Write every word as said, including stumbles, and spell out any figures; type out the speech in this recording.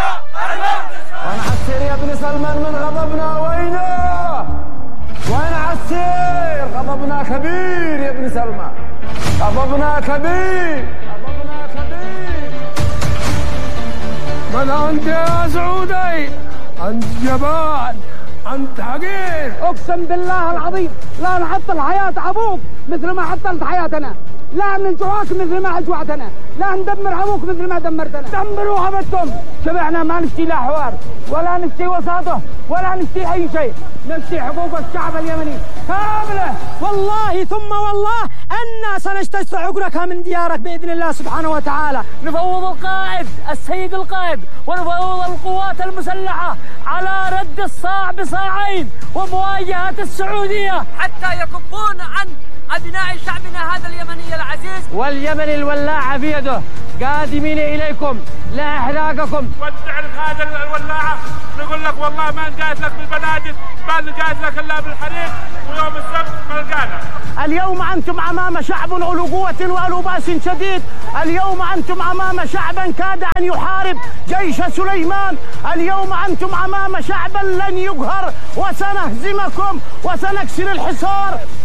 وين عسير يا ابن سلمان من غضبنا وينه؟ وين عسير؟ غضبنا كبير يا ابن سلمان، غضبنا كبير، غضبنا كبير. من أنت يا سعودي؟ أنت جبان، أنت حقير. أقسم بالله العظيم لا نحطل حياة أبوك مثل ما حطلت حياتنا، لا نجوعك مثل ما أجوعتنا، لا ندمر أبوك مثل ما دمرتنا. دمروا أبدكم، شبعنا ما نشتي لا حوار ولا نشتي وساطة ولا نشتي أي شيء، نشتي حقوق الشعب اليمني كاملة. والله ثم والله أنا سنجتث عقرك من ديارك بإذن الله سبحانه وتعالى. نفوض القائد السيد القائد ونفوض القوات المسلحة على رد الصاع بصاعين ومواجهة السعودية حتى يكفون عن أبناء شعبنا هذا اليمني العزيز. واليمن الولاعة بيده، قادمين إليكم لا إحراقكم. وتعرف هذا الولاعة نقول لك والله ما نجاز لك بالبنادق، ما نجاز لك إلا بالحريق، ويوم السبت ملقانا. اليوم أنتم أمام شعب علو قوة وعلو بأس شديد، اليوم أنتم أمام شعبا كاد أن يحارب جيش سليمان، اليوم أنتم أمام شعبا لن يقهر، وسنهزمكم وسنكسر الحصار.